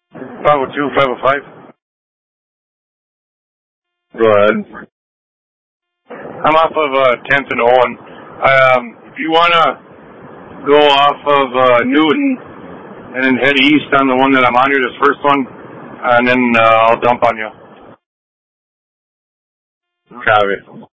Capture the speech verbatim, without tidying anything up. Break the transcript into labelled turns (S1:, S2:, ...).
S1: five oh two, five oh five. Go ahead. I'm off of uh, tenth and Owen. Um, if you want to go off of uh, Newton and then head east on the one that I'm on here, this first one, and then uh, I'll dump on you. Copy.